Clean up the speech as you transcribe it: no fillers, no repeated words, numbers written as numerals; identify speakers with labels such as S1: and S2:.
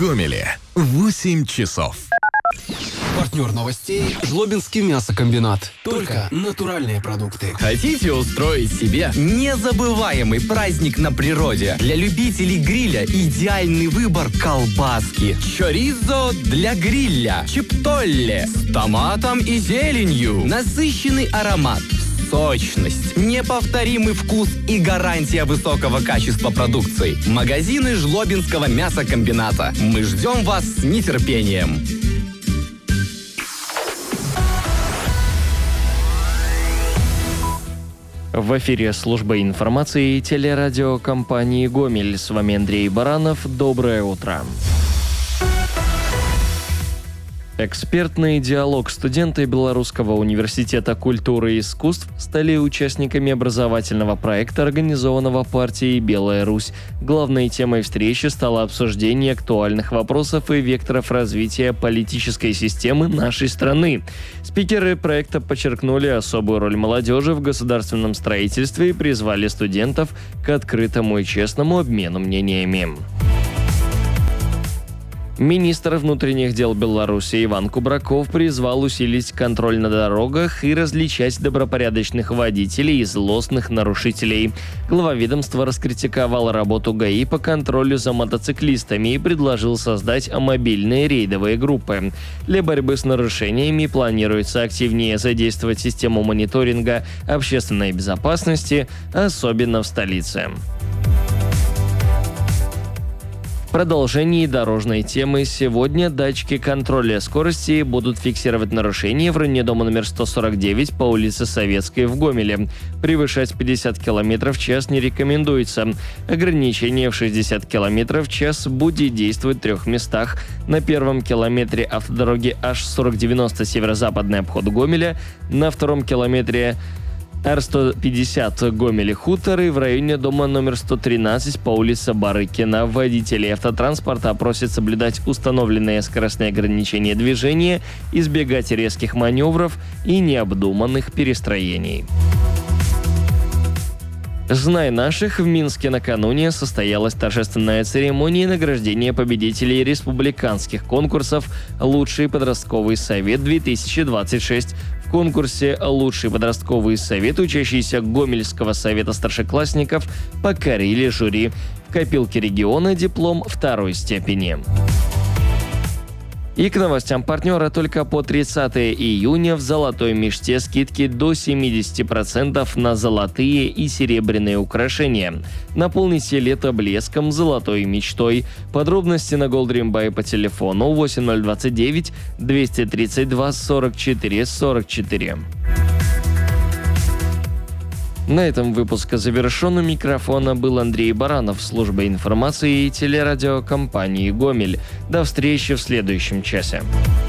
S1: Гомеле 8 часов.
S2: Партнер новостей – Жлобинский мясокомбинат. Только натуральные продукты.
S3: Хотите устроить себе незабываемый праздник на природе? Для любителей гриля идеальный выбор колбаски. Чоризо для гриля. Чиптолле с томатом и зеленью. Насыщенный аромат. Сочность, неповторимый вкус и гарантия высокого качества продукции. Магазины Жлобинского мясокомбината. Мы ждем вас с нетерпением.
S4: В эфире служба информации телерадиокомпании «Гомель». С вами Андрей Баранов. Доброе утро. Экспертный диалог. Студенты Белорусского университета культуры и искусств стали участниками образовательного проекта, организованного партией «Белая Русь». Главной темой встречи стало обсуждение актуальных вопросов и векторов развития политической системы нашей страны. Спикеры проекта подчеркнули особую роль молодежи в государственном строительстве и призвали студентов к открытому и честному обмену мнениями. Министр внутренних дел Беларуси Иван Кубраков призвал усилить контроль на дорогах и различать добропорядочных водителей и злостных нарушителей. Глава ведомства раскритиковал работу ГАИ по контролю за мотоциклистами и предложил создать мобильные рейдовые группы. Для борьбы с нарушениями планируется активнее задействовать систему мониторинга общественной безопасности, особенно в столице. В продолжении дорожной темы сегодня датчики контроля скорости будут фиксировать нарушения в районе дома номер 149 по улице Советской в Гомеле. Превышать 50 км в час не рекомендуется. Ограничение в 60 км в час будет действовать в 3 местах. На первом километре автодороги H4090 северо-западный обход Гомеля, на втором километре Р-150 Гомель-Хутор и в районе дома номер 113 по улице Барыкина. Водителей автотранспорта просят соблюдать установленные скоростные ограничения движения, избегать резких маневров и необдуманных перестроений. «Знай наших» в Минске накануне состоялась торжественная церемония награждения победителей республиканских конкурсов «Лучший подростковый совет-2026». В конкурсе «Лучший подростковый совет» учащиеся Гомельского совета старшеклассников покорили жюри. В копилке региона диплом 2-й степени. И к новостям партнера. Только по 30 июня в «Золотой мечте» скидки до 70% на золотые и серебряные украшения. Наполните лето блеском «Золотой мечтой». Подробности на Gold Buy по телефону 8029 232 44 44. На этом выпуск завершен. У микрофона был Андрей Баранов, служба информации и телерадиокомпании «Гомель». До встречи в следующем часе.